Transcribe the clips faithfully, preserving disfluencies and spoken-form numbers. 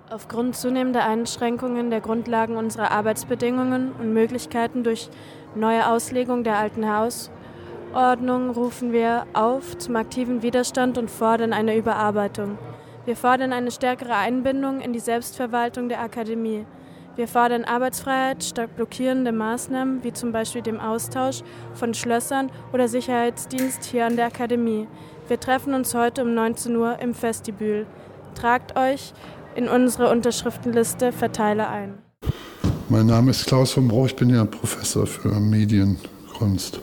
Aufgrund zunehmender Einschränkungen der Grundlagen unserer Arbeitsbedingungen und Möglichkeiten durch neue Auslegung der alten Hausordnung rufen wir auf zum aktiven Widerstand und fordern eine Überarbeitung. Wir fordern eine stärkere Einbindung in die Selbstverwaltung der Akademie. Wir fordern Arbeitsfreiheit statt blockierende Maßnahmen, wie zum Beispiel dem Austausch von Schlössern oder Sicherheitsdienst hier an der Akademie. Wir treffen uns heute um neunzehn Uhr im Vestibül. Tragt euch in unsere Unterschriftenliste Verteiler ein. Mein Name ist Klaus von Bruch, ich bin ja Professor für Medienkunst.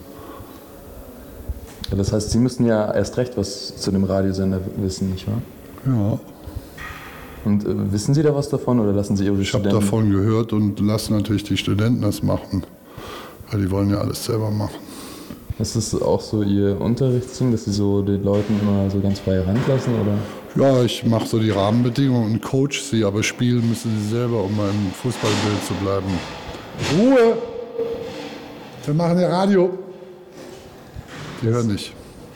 Ja, das heißt, Sie müssten ja erst recht was zu dem Radiosender wissen, nicht wahr? Ja. Und äh, wissen Sie da was davon oder lassen Sie Ihre ich Studenten... Ich habe davon gehört und lassen natürlich die Studenten das machen, weil die wollen ja alles selber machen. Ist das auch so Ihr Unterrichtsding, dass Sie so den Leuten immer so ganz freie Hand lassen, oder? Ja, ich mache so die Rahmenbedingungen und coach sie, aber spielen müssen sie selber, um im Fußballbild zu bleiben. Ruhe! Wir machen ja Radio. Die hören nicht.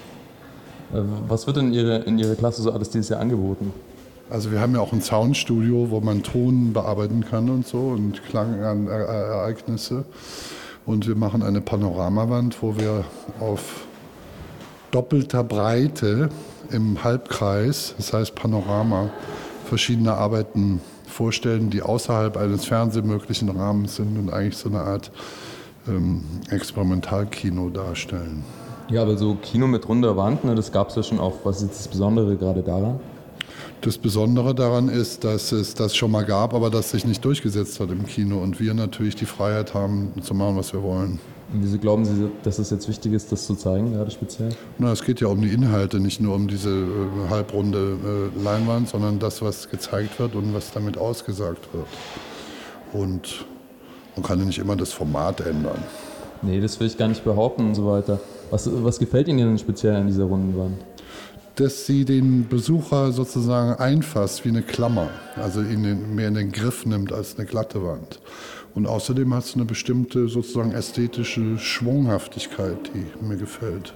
Was wird in Ihre, in Ihre Klasse so alles dieses Jahr angeboten? Also wir haben ja auch ein Soundstudio, wo man Ton bearbeiten kann und so und Klangereignisse. Und wir machen eine Panoramawand, wo wir auf doppelter Breite im Halbkreis, das heißt Panorama, verschiedene Arbeiten vorstellen, die außerhalb eines fernsehmöglichen Rahmens sind und eigentlich so eine Art ähm, Experimentalkino darstellen. Ja, aber so Kino mit runder Wand, ne, das gab es ja schon auch. Was ist das Besondere gerade daran? Das Besondere daran ist, dass es das schon mal gab, aber das sich nicht durchgesetzt hat im Kino und wir natürlich die Freiheit haben, zu machen, was wir wollen. Und wieso glauben Sie, dass es jetzt wichtig ist, das zu zeigen, gerade speziell? Na, es geht ja um die Inhalte, nicht nur um diese äh, halbrunde äh, Leinwand, sondern das, was gezeigt wird und was damit ausgesagt wird. Und man kann ja nicht immer das Format ändern. Nee, das will ich gar nicht behaupten und so weiter. Was, was gefällt Ihnen denn speziell an dieser runden Wand? Dass sie den Besucher sozusagen einfasst wie eine Klammer, also ihn den, mehr in den Griff nimmt als eine glatte Wand. Und außerdem hat es eine bestimmte sozusagen ästhetische Schwunghaftigkeit, die mir gefällt.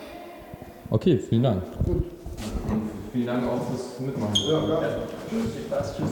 Okay, vielen Dank. Gut. Vielen Dank auch fürs Mitmachen. Ja, ja. Tschüss. Tschüss.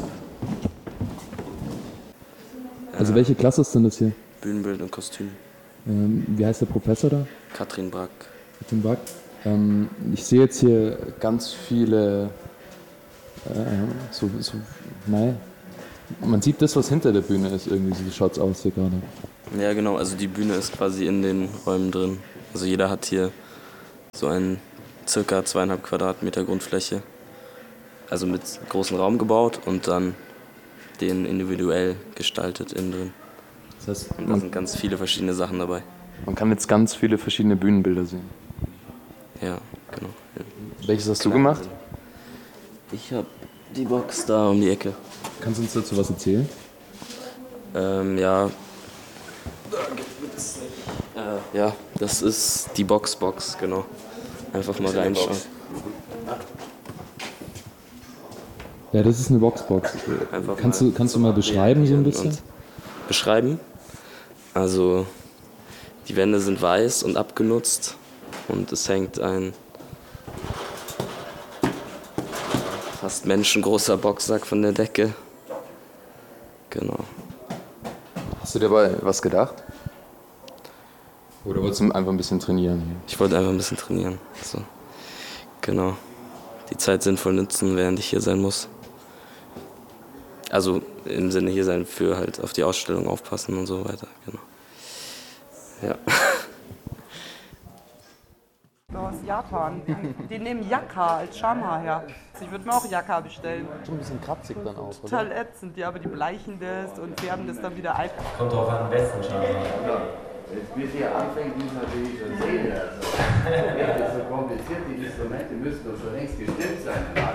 Also welche Klasse ist denn das hier? Bühnenbild und Kostüm. Ähm, wie heißt der Professor da? Katrin Brack. Katrin Brack. Ähm, ich sehe jetzt hier ganz viele, äh, so, so, nein, man sieht das, was hinter der Bühne ist, irgendwie, so schaut es aus hier gerade. Ja genau, also die Bühne ist quasi in den Räumen drin. Also jeder hat hier so einen circa zweieinhalb Quadratmeter Grundfläche, also mit großem Raum gebaut und dann den individuell gestaltet innen drin. Das heißt, und da sind ganz viele verschiedene Sachen dabei. Man kann jetzt ganz viele verschiedene Bühnenbilder sehen. Ja, genau. Ja. Welches hast du gemacht? Ich habe die Box da um die Ecke. Kannst du uns dazu was erzählen? Ähm, ja. Äh, ja, das ist die Box-Box, genau. Einfach mal reinschauen. Ja, das ist eine Boxbox. Kannst du, kannst du mal beschreiben so ein bisschen? Beschreiben? Also, die Wände sind weiß und abgenutzt. Und es hängt ein fast menschengroßer Boxsack von der Decke. Genau. Hast du dir dabei was gedacht? Oder wolltest du einfach ein bisschen trainieren? Ich wollte einfach ein bisschen trainieren. So. Genau. Die Zeit sinnvoll nutzen, während ich hier sein muss. Also im Sinne hier sein für halt auf die Ausstellung aufpassen und so weiter. Genau. Ja. Aus Japan. Die nehmen Yakka als Schamhaar her. Ich würde mir auch Yakka bestellen. Schon ein bisschen kratzig dann auch, oder? Total ätzend, ja, aber die bleichen das und färben das dann wieder ein. Kommt drauf an, wessen Schamhaar. Ja. Jetzt bis ihr anfängt, muss natürlich schon sehen. Also, das ist so kompliziert, die Instrumente müssten doch schon längst gestimmt sein.